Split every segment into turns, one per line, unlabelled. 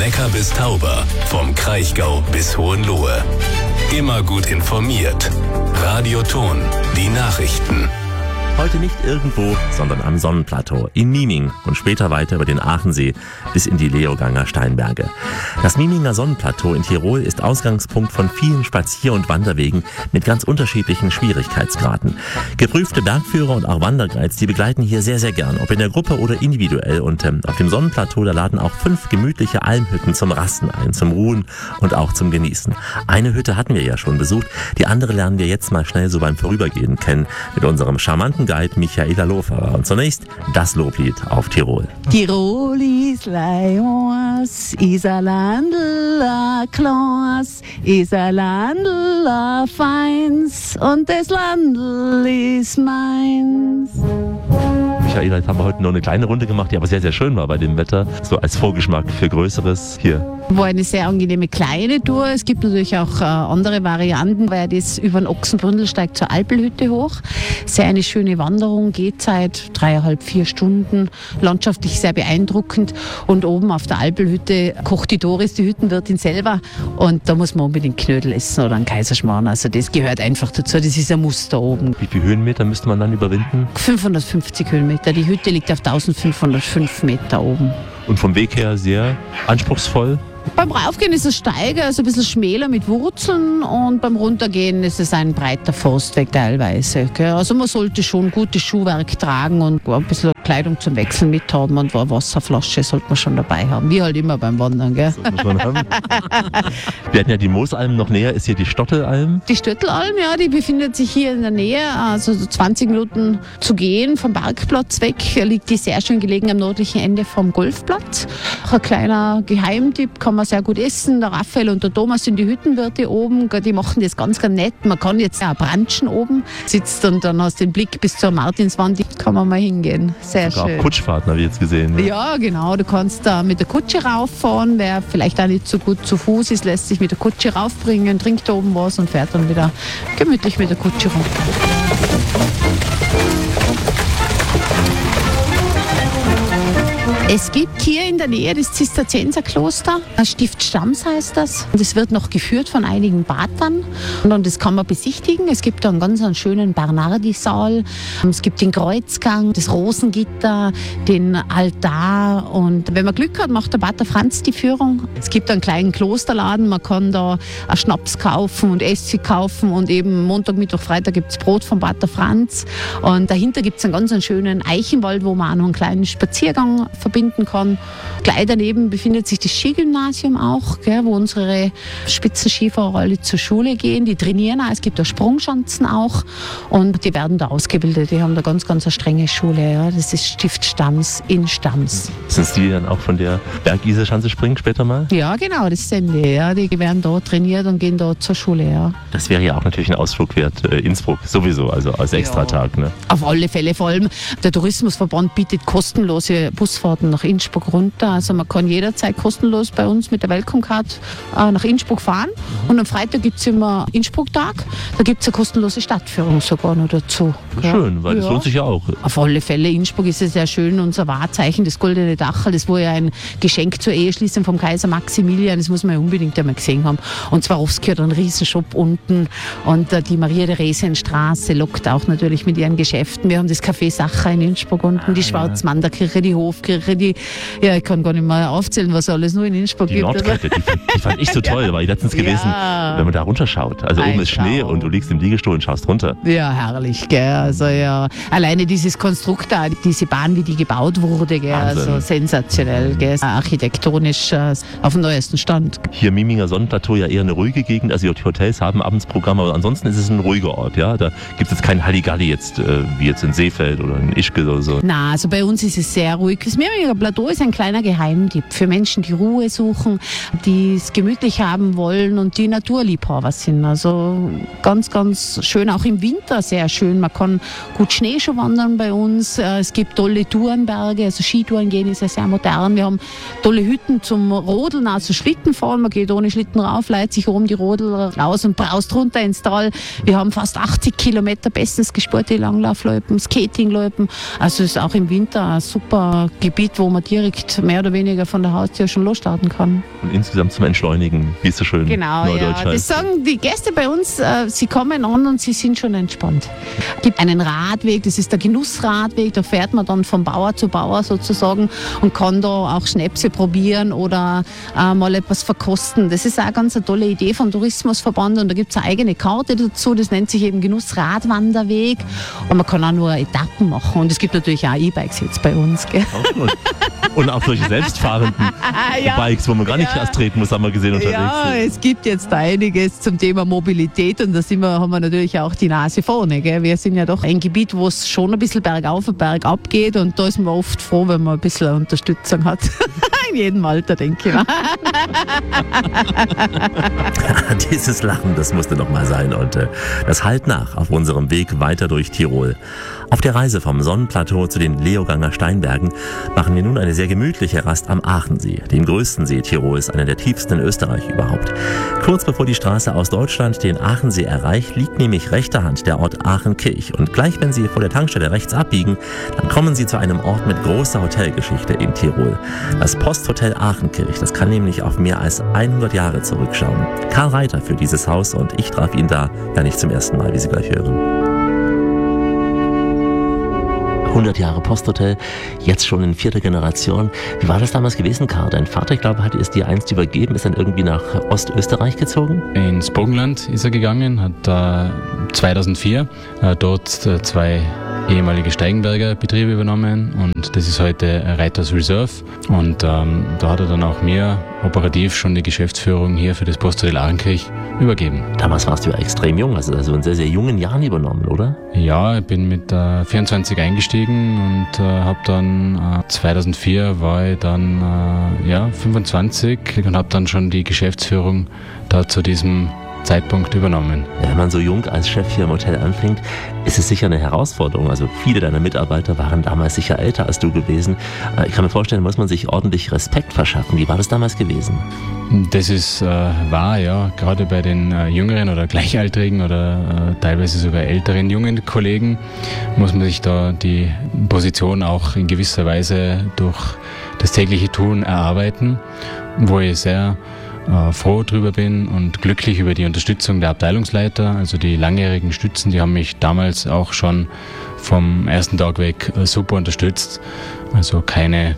Neckar bis Tauber, vom Kraichgau bis Hohenlohe. Immer gut informiert. Radio Thon, die Nachrichten.
Heute nicht irgendwo, sondern am Sonnenplateau in Miming und später weiter über den Aachensee bis in die Leoganger Steinberge. Das Miminger Sonnenplateau in Tirol ist Ausgangspunkt von vielen Spazier- und Wanderwegen mit ganz unterschiedlichen Schwierigkeitsgraden. Geprüfte Bergführer und auch Wanderguides, die begleiten hier sehr, sehr gern, ob in der Gruppe oder individuell. Und auf dem Sonnenplateau, da laden auch 5 gemütliche Almhütten zum Rasten ein, zum Ruhen und auch zum Genießen. Eine Hütte hatten wir ja schon besucht, die andere lernen wir jetzt mal schnell so beim Vorübergehen kennen mit unserem charmanten Guide Michaela Loferer. Und zunächst das Loblied auf Tirol.
Tirol ist Leons, is a Landl a Klaus, is a Landl a Feins und das Landl ist meins.
Michaela, jetzt haben wir heute nur eine kleine Runde gemacht, die aber sehr, sehr schön war bei dem Wetter. So als Vorgeschmack für Größeres hier.
War eine sehr angenehme kleine Tour. Es gibt natürlich auch andere Varianten, weil das über den Ochsenbründel steigt zur Alpelhütte hoch. Sehr eine schöne Wanderung, Gehzeit 3,5-4 Stunden. Landschaftlich sehr beeindruckend. Und oben auf der Alpelhütte kocht die Doris, die Hüttenwirtin selber. Und da muss man unbedingt Knödel essen oder einen Kaiserschmarrn. Also das gehört einfach dazu. Das ist ein Muster oben.
Wie viele Höhenmeter müsste man dann überwinden?
550 Höhenmeter. Die Hütte liegt auf 1505 Meter oben.
Und vom Weg her sehr anspruchsvoll?
Beim Raufgehen ist es Steiger, also ein bisschen schmäler mit Wurzeln, und beim Runtergehen ist es ein breiter Forstweg teilweise. Gell? Also man sollte schon gutes Schuhwerk tragen und ein bisschen Kleidung zum Wechseln mit haben, und eine Wasserflasche sollte man schon dabei haben, wie halt immer beim Wandern. Gell?
Das muss man haben. Wir hatten ja die Moosalm noch näher, ist hier die Stottelalm?
Die Stöttelalm, ja, die befindet sich hier in der Nähe, also so 20 Minuten zu gehen vom Parkplatz weg, liegt die sehr schön gelegen am nördlichen Ende vom Golfplatz. Auch ein kleiner Geheimtipp, kann man sehr gut essen. Der Raphael und der Thomas sind die Hüttenwirte oben, die machen das ganz, ganz nett. Man kann jetzt auch branchen oben, sitzt und dann hast du den Blick bis zur Martinswand, kann man mal hingehen. Sehr
sogar
schön.
Kutschfahrten habe ich jetzt gesehen. Ne?
Ja, genau, du kannst da mit der Kutsche rauffahren. Wer vielleicht auch nicht so gut zu Fuß ist, lässt sich mit der Kutsche raufbringen, trinkt da oben was und fährt dann wieder gemütlich mit der Kutsche runter. Es gibt hier in der Nähe das Zisterzienserkloster, das Stift Stams heißt das. Und es wird noch geführt von einigen Patern und das kann man besichtigen. Es gibt da einen ganz schönen Bernardisaal, es gibt den Kreuzgang, das Rosengitter, den Altar, und wenn man Glück hat, macht der Pater Franz die Führung. Es gibt einen kleinen Klosterladen, man kann da einen Schnaps kaufen und Essig kaufen, und eben Montag, Mittwoch, Freitag gibt es Brot vom Pater Franz, und dahinter gibt es einen ganz schönen Eichenwald, wo man auch noch einen kleinen Spaziergang verbinden kann. Gleich daneben befindet sich das Skigymnasium auch, gell, wo unsere Spitzenskifahrer alle zur Schule gehen. Die trainieren auch. Es gibt da Sprungschanzen auch, und die werden da ausgebildet. Die haben da ganz, ganz eine strenge Schule. Ja. Das ist Stift Stams in Stams.
Sind die dann auch von der Bergiserschanze springen später mal?
Ja, genau, das sind die. Ja. Die werden da trainiert und gehen da zur Schule. Ja.
Das wäre ja auch natürlich ein Ausflug wert. Innsbruck sowieso, also als Extratag. Ne?
Auf alle Fälle. Vor allem der Tourismusverband bietet kostenlose Busfahrten nach Innsbruck runter. Also man kann jederzeit kostenlos bei uns mit der Welcome-Card nach Innsbruck fahren. Und am Freitag gibt es immer Innsbruck-Tag. Da gibt es eine kostenlose Stadtführung sogar noch dazu.
Schön, weil das lohnt sich ja auch.
Auf alle Fälle. Innsbruck ist ja sehr schön. Unser Wahrzeichen, das Goldene Dachel, das war ja ein Geschenk zur Eheschließung vom Kaiser Maximilian. Das muss man ja unbedingt einmal gesehen haben. Und Swarovski hat einen Riesenshop unten. Und die Maria-Theresien-Straße lockt auch natürlich mit ihren Geschäften. Wir haben das Café Sacher in Innsbruck unten, die Schwarzmanderkirche, die Hofkirche, ich kann gar nicht mehr aufzählen, was alles nur in Innsbruck gibt.
Die Nordkette, die fand ich so toll, war ich letztens gewesen, wenn man da runterschaut. Also oben ist Schnee und du liegst im Liegestuhl und schaust runter.
Ja, herrlich, gell. Also ja, alleine dieses Konstrukt da, diese Bahn, wie die gebaut wurde, gell, also sensationell, gell, architektonisch auf dem neuesten Stand.
Hier Miminger Sonnenplateau ja eher eine ruhige Gegend, also die Hotels haben abends Programm, aber ansonsten ist es ein ruhiger Ort, ja. Da gibt es jetzt kein Halligalli jetzt, wie jetzt in Seefeld oder in Ischgl oder so.
Na, also bei uns ist es sehr ruhig. Das Miminger Plateau ist ein kleiner Geheimtipp für Menschen, die Ruhe suchen, die es gemütlich haben wollen und die Naturliebhaber sind. Also ganz, ganz schön, auch im Winter sehr schön. Man kann gut Schneeschuh wandern bei uns. Es gibt tolle Tourenberge, also Skitouren gehen ist ja sehr modern. Wir haben tolle Hütten zum Rodeln, also Schlittenfahren. Man geht ohne Schlitten rauf, leitet sich oben die Rodel raus und braust runter ins Tal. Wir haben fast 80 Kilometer bestens gespurte Langlaufloipen, Skatingloipen. Also es ist auch im Winter ein super Gebiet gibt, wo man direkt mehr oder weniger von der Haustür schon losstarten kann.
Und insgesamt zum Entschleunigen, wie es so schön neudeutsch heißt.
Das sagen die Gäste bei uns, sie kommen an und sie sind schon entspannt. Es gibt einen Radweg, das ist der Genussradweg, da fährt man dann von Bauer zu Bauer sozusagen und kann da auch Schnäpse probieren oder mal etwas verkosten. Das ist auch ganz eine tolle Idee vom Tourismusverband und da gibt es eine eigene Karte dazu, das nennt sich eben Genussradwanderweg und man kann auch nur Etappen machen und es gibt natürlich auch E-Bikes jetzt bei uns. Gell?
Und auch solche selbstfahrenden Bikes, wo man gar nicht erst treten muss, haben wir gesehen unterwegs.
Ja, es gibt jetzt einiges zum Thema Mobilität und da haben wir natürlich auch die Nase vorne. Gell? Wir sind ja doch ein Gebiet, wo es schon ein bisschen bergauf und bergab geht und da ist man oft froh, wenn man ein bisschen Unterstützung hat. In jedem Alter, denke ich.
Dieses Lachen, das musste noch mal sein und das hallt nach auf unserem Weg weiter durch Tirol. Auf der Reise vom Sonnenplateau zu den Leoganger Steinbergen machen wir nun eine sehr gemütliche Rast am Aachensee, dem größten See Tirols, einer der tiefsten in Österreich überhaupt. Kurz bevor die Straße aus Deutschland den Aachensee erreicht, liegt nämlich rechter Hand der Ort Aachenkirch. Und gleich, wenn Sie vor der Tankstelle rechts abbiegen, dann kommen Sie zu einem Ort mit großer Hotelgeschichte in Tirol. Das Posthotel Aachenkirch, das kann nämlich auf mehr als 100 Jahre zurückschauen. Karl Reiter führt dieses Haus und ich traf ihn da ja nicht zum ersten Mal, wie Sie gleich hören. 100 Jahre Posthotel, jetzt schon in 4. Generation. Wie war das damals gewesen, Karl? Dein Vater, ich glaube, hat es dir einst übergeben, ist dann irgendwie nach Ostösterreich gezogen?
Ins Burgenland ist er gegangen, hat 2004 dort 2 ehemalige Steigenberger Betriebe übernommen und das ist heute Reiters Reserve und da hat er dann auch mir operativ schon die Geschäftsführung hier für das Posthotel Aachenkirch übergeben.
Damals warst du ja extrem jung, also in sehr, sehr jungen Jahren übernommen, oder?
Ja, ich bin mit 24 eingestiegen und habe dann 2004 war ich dann 25 und habe dann schon die Geschäftsführung da zu diesem Zeitpunkt übernommen.
Ja, wenn man so jung als Chef hier im Hotel anfängt, ist es sicher eine Herausforderung. Also viele deiner Mitarbeiter waren damals sicher älter als du gewesen. Ich kann mir vorstellen, muss man sich ordentlich Respekt verschaffen. Wie war das damals gewesen?
Das ist wahr, ja. Gerade bei den jüngeren oder Gleichaltrigen oder teilweise sogar älteren jungen Kollegen muss man sich da die Position auch in gewisser Weise durch das tägliche Tun erarbeiten, wo ich sehr froh drüber bin und glücklich über die Unterstützung der Abteilungsleiter, also die langjährigen Stützen, die haben mich damals auch schon vom ersten Tag weg super unterstützt. Also keine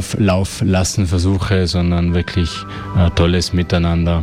Auflauflassenversuche, sondern wirklich tolles Miteinander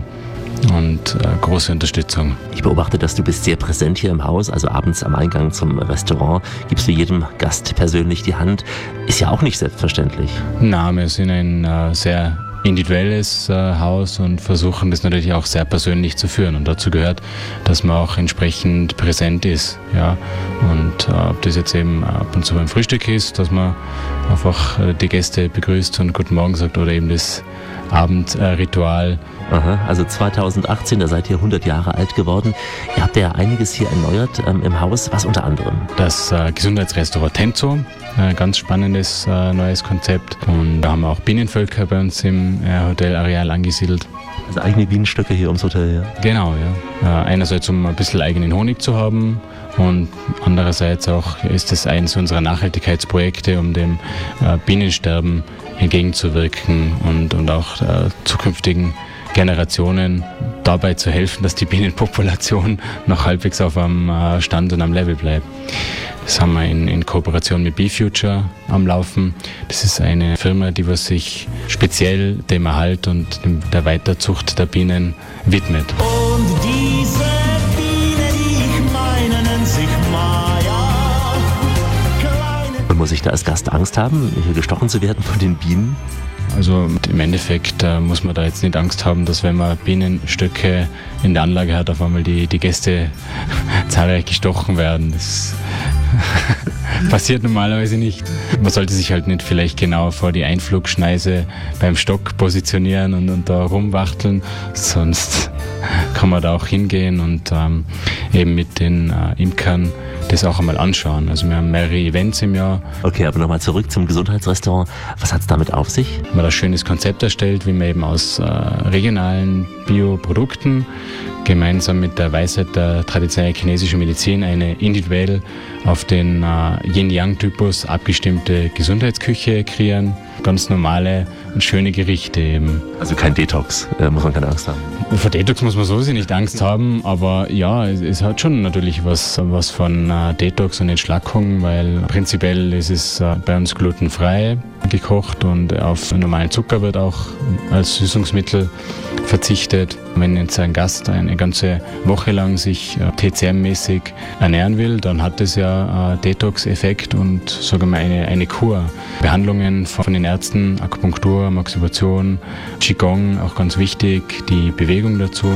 und große Unterstützung.
Ich beobachte, dass du bist sehr präsent hier im Haus, also abends am Eingang zum Restaurant gibst du jedem Gast persönlich die Hand. Ist ja auch nicht selbstverständlich.
Na, wir sind ein sehr individuelles Haus und versuchen das natürlich auch sehr persönlich zu führen. Und dazu gehört, dass man auch entsprechend präsent ist. Ja. Und ob das jetzt eben ab und zu beim Frühstück ist, dass man einfach die Gäste begrüßt und Guten Morgen sagt oder eben das Abendritual.
Aha, also 2018, da seid ihr 100 Jahre alt geworden. Ihr habt ja einiges hier erneuert im Haus. Was unter anderem?
Das Gesundheitsrestaurant Tenzo, ganz spannendes neues Konzept. Und da haben wir auch Bienenvölker bei uns im Hotelareal angesiedelt.
Also eigene Bienenstöcke hier ums Hotel, ja?
Genau, ja. Einerseits, um ein bisschen eigenen Honig zu haben und andererseits auch ist es eines unserer Nachhaltigkeitsprojekte, um dem Bienensterben entgegenzuwirken und auch zukünftigen Generationen dabei zu helfen, dass die Bienenpopulation noch halbwegs auf einem Stand und am Level bleibt. Das haben wir in Kooperation mit BeeFuture am Laufen. Das ist eine Firma, die was sich speziell dem Erhalt und der Weiterzucht der Bienen widmet.
Und diese Biene, die ich meine, nennt sich Maya.
Und muss ich da als Gast Angst haben, hier gestochen zu werden von den Bienen?
Also im Endeffekt muss man da jetzt nicht Angst haben, dass wenn man Bienenstöcke in der Anlage hat, auf einmal die Gäste zahlreich gestochen werden. Das passiert normalerweise nicht. Man sollte sich halt nicht vielleicht genau vor die Einflugschneise beim Stock positionieren und da rumwachteln, sonst kann man da auch hingehen und eben mit den Imkern das auch einmal anschauen. Also wir haben mehrere Events im Jahr.
Okay, aber nochmal zurück zum Gesundheitsrestaurant. Was hat es damit auf sich?
Wir haben ein schönes Konzept erstellt, wie man eben aus regionalen Bioprodukten gemeinsam mit der Weisheit der traditionellen chinesischen Medizin eine individuell auf den Yin-Yang-Typus abgestimmte Gesundheitsküche kreieren. ganz normale und schöne Gerichte eben.
Also kein Detox, muss man keine Angst haben.
Vor Detox muss man sowieso nicht Angst haben, aber ja, es hat schon natürlich was von Detox und Entschlackung, weil prinzipiell ist es bei uns glutenfrei gekocht und auf normalen Zucker wird auch als Süßungsmittel verzichtet. Wenn jetzt ein Gast eine ganze Woche lang sich TCM-mäßig ernähren will, dann hat das ja Detox-Effekt und sogar mal eine Kur. Behandlungen von den Ärzten, Akupunktur, Maxibation, Qigong, auch ganz wichtig, die Bewegung dazu.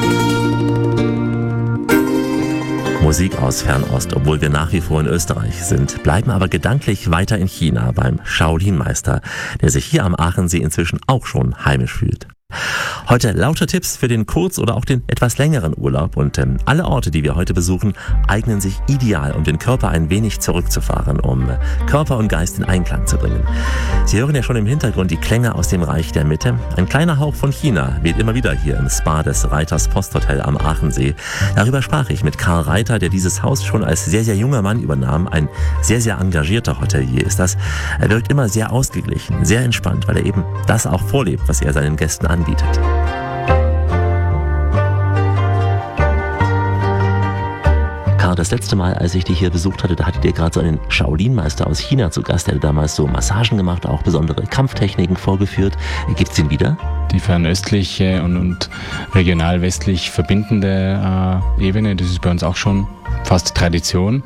Musik aus Fernost, obwohl wir nach wie vor in Österreich sind, bleiben aber gedanklich weiter in China beim Shaolin-Meister, der sich hier am Aachensee inzwischen auch schon heimisch fühlt. Heute lauter Tipps für den kurz- oder auch den etwas längeren Urlaub und alle Orte, die wir heute besuchen, eignen sich ideal, um den Körper ein wenig zurückzufahren, um Körper und Geist in Einklang zu bringen. Sie hören ja schon im Hintergrund die Klänge aus dem Reich der Mitte. Ein kleiner Hauch von China weht immer wieder hier im Spa des Reiters Posthotel am Aachensee. Darüber sprach ich mit Karl Reiter, der dieses Haus schon als sehr, sehr junger Mann übernahm. Ein sehr, sehr engagierter Hotelier ist das. Er wirkt immer sehr ausgeglichen, sehr entspannt, weil er eben das auch vorlebt, was er seinen Gästen anbietet. Karl, das letzte Mal, als ich dich hier besucht hatte, da hattet ihr gerade so einen Shaolin-Meister aus China zu Gast, der hat damals so Massagen gemacht, auch besondere Kampftechniken vorgeführt. Gibt's den wieder?
Die fernöstliche und regional westlich verbindende Ebene, das ist bei uns auch schon fast Tradition.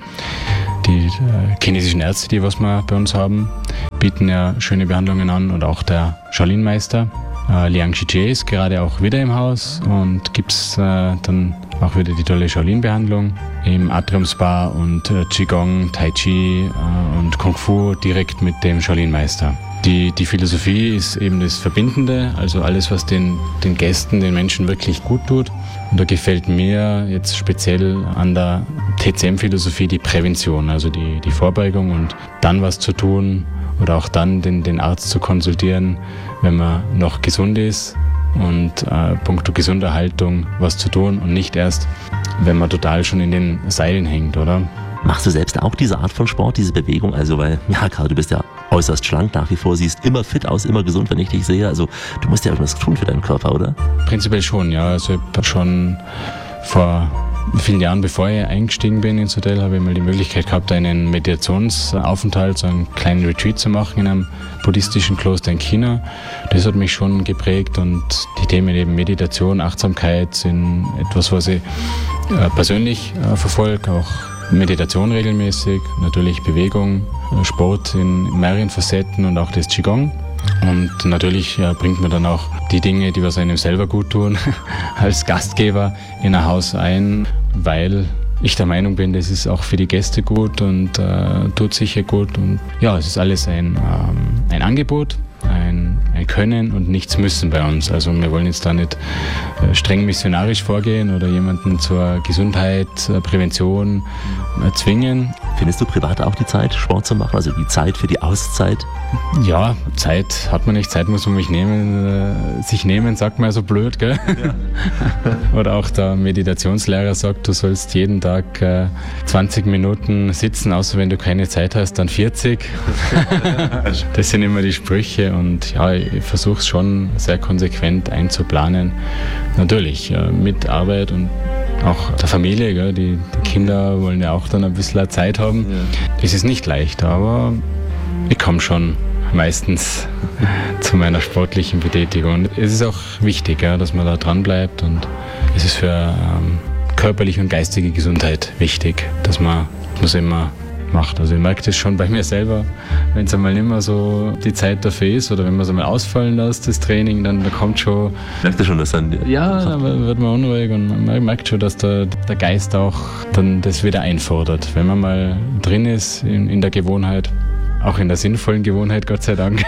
Die chinesischen Ärzte, die was wir bei uns haben, bieten ja schöne Behandlungen an und auch der Shaolin-Meister. Liang Shijie ist gerade auch wieder im Haus und gibt's dann auch wieder die tolle Shaolin-Behandlung im Atrium Spa und Qigong, Tai Chi und Kung Fu direkt mit dem Shaolin-Meister. Die Philosophie ist eben das Verbindende, also alles, was den Gästen, den Menschen wirklich gut tut. Und da gefällt mir jetzt speziell an der TCM-Philosophie die Prävention, also die Vorbeugung und dann was zu tun oder auch dann den Arzt zu konsultieren, wenn man noch gesund ist und puncto gesunder Haltung was zu tun und nicht erst, wenn man total schon in den Seilen hängt, oder?
Machst du selbst auch diese Art von Sport, diese Bewegung? Also, weil, ja, Karl, du bist ja äußerst schlank nach wie vor, siehst immer fit aus, immer gesund, wenn ich dich sehe. Also, du musst ja irgendwas tun für deinen Körper, oder?
Prinzipiell schon, ja. Also, ich habe schon vor vielen Jahren, bevor ich eingestiegen bin ins Hotel, habe ich mal die Möglichkeit gehabt, einen Meditationsaufenthalt, so einen kleinen Retreat zu machen in einem buddhistischen Kloster in China. Das hat mich schon geprägt und die Themen eben Meditation, Achtsamkeit sind etwas, was ich persönlich verfolge, auch Meditation regelmäßig, natürlich Bewegung, Sport in mehreren Facetten und auch das Qigong. Und natürlich bringt man dann auch die Dinge, die was einem selber gut tun, als Gastgeber in ein Haus ein, weil ich der Meinung bin, das ist auch für die Gäste gut und tut sicher gut. Und ja, es ist alles ein Angebot, ein Können und nichts Müssen bei uns. Also wir wollen jetzt da nicht streng missionarisch vorgehen oder jemanden zur Gesundheit, Prävention zwingen.
Findest du privat auch die Zeit, Sport zu machen, also die Zeit für die Auszeit?
Ja, Zeit hat man nicht, Zeit muss man sich nehmen, sagt man ja so blöd, gell? Ja. Oder auch der Meditationslehrer sagt, du sollst jeden Tag 20 Minuten sitzen, außer wenn du keine Zeit hast, dann 40. Das sind immer die Sprüche und ja, ich versuche es schon sehr konsequent einzuplanen. Natürlich, mit Arbeit und auch der Familie, gell? Die Kinder wollen ja auch dann ein bisschen Zeit haben. Ja. Es ist nicht leicht, aber ich komme schon meistens zu meiner sportlichen Betätigung. Es ist auch wichtig, ja, dass man da dran bleibt und es ist für körperliche und geistige Gesundheit wichtig, dass man das immer macht. Also ich merke das schon bei mir selber, wenn es einmal nicht mehr so die Zeit dafür ist oder wenn man es einmal ausfallen lässt, das Training, dann da kommt schon...
Merkst du schon, dass dann...
Ja, dann wird man unruhig und man merkt schon, dass der Geist auch dann das wieder einfordert. Wenn man mal drin ist in der Gewohnheit, auch in der sinnvollen Gewohnheit, Gott sei Dank,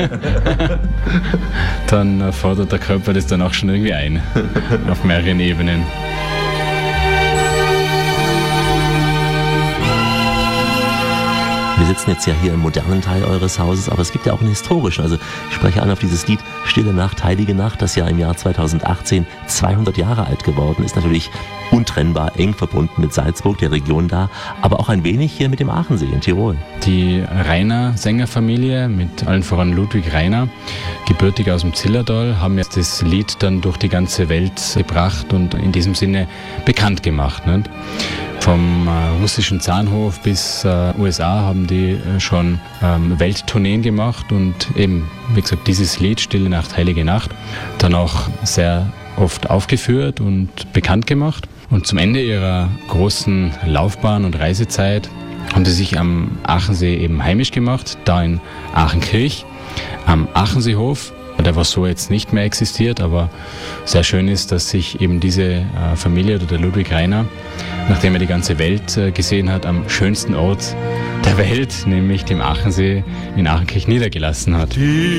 dann fordert der Körper das dann auch schon irgendwie ein, auf mehreren Ebenen.
Wir sitzen jetzt ja hier im modernen Teil eures Hauses, aber es gibt ja auch einen historischen. Also ich spreche an auf dieses Lied Stille Nacht, Heilige Nacht, das ja im Jahr 2018 200 Jahre alt geworden ist. Natürlich untrennbar eng verbunden mit Salzburg, der Region da, aber auch ein wenig hier mit dem Aachensee in Tirol.
Die Rainer Sängerfamilie mit allen voran Ludwig Rainer, gebürtig aus dem Zillertal, haben jetzt das Lied dann durch die ganze Welt gebracht und in diesem Sinne bekannt gemacht. Nicht? Vom russischen Zahnhof bis USA haben die schon Welttourneen gemacht und eben, wie gesagt, dieses Lied Stille Nacht, Heilige Nacht dann auch sehr oft aufgeführt und bekannt gemacht. Und zum Ende ihrer großen Laufbahn und Reisezeit haben sie sich am Aachensee eben heimisch gemacht, da in Aachenkirch, am Aachenseehof, der was so jetzt nicht mehr existiert, aber sehr schön ist, dass sich eben diese Familie oder der Ludwig Rainer, nachdem er die ganze Welt gesehen hat, am schönsten Ort der Welt, nämlich dem Aachensee in Aachenkirch niedergelassen hat.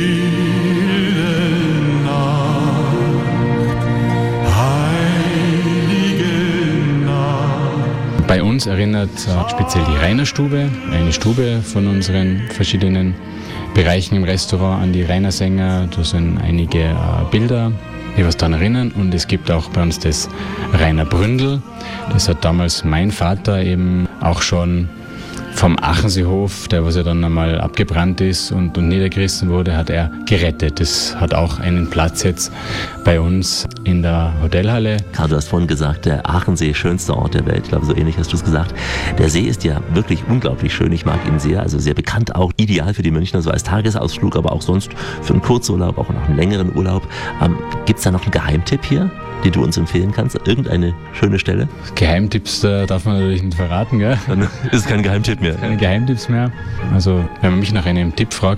Bei uns erinnert speziell die Rainerstube, eine Stube von unseren verschiedenen Bereichen im Restaurant, an die Rainer Sänger. Da sind einige Bilder, die was daran erinnern. Und es gibt auch bei uns das Rainer Bründel. Das hat damals mein Vater eben auch schon vom Aachenseehof, der was ja dann einmal abgebrannt ist und niedergerissen wurde, hat er gerettet. Das hat auch einen Platz jetzt bei uns in der Hotelhalle.
Karl, du hast vorhin gesagt, der Aachensee, schönster Ort der Welt. Ich glaube, so ähnlich hast du es gesagt. Der See ist ja wirklich unglaublich schön. Ich mag ihn sehr. Also sehr bekannt auch. Ideal für die Münchner, so als Tagesausflug, aber auch sonst für einen Kurzurlaub, auch noch einen längeren Urlaub. Gibt es da noch einen Geheimtipp hier, den du uns empfehlen kannst? Irgendeine schöne Stelle?
Geheimtipps darf man natürlich nicht verraten, gell?
Dann ist kein Geheimtipp mehr.
Keine Geheimtipps mehr. Also, wenn man mich nach einem Tipp fragt,